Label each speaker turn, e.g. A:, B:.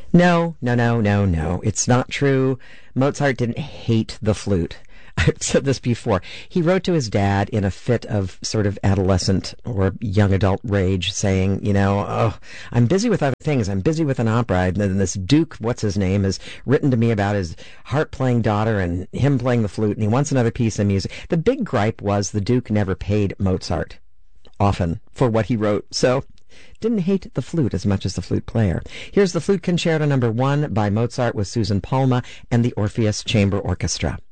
A: No, no, no, no, no. It's not true. Mozart didn't hate the flute. I've said this before. He wrote to his dad in a fit of sort of adolescent or young adult rage, saying, oh, I'm busy with other things. I'm busy with an opera. And then this Duke, what's his name, has written to me about his harp-playing daughter and him playing the flute, and he wants another piece of music. The big gripe was the Duke never paid Mozart often for what he wrote. So didn't hate the flute as much as the flute player. Here's the Flute Concerto No. 1 by Mozart with Susan Palma and the Orpheus Chamber Orchestra.